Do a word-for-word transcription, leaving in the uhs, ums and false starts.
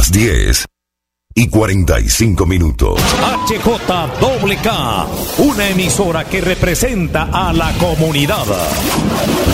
las diez y cuarenta y cinco minutos. H J K, una emisora que representa a la comunidad.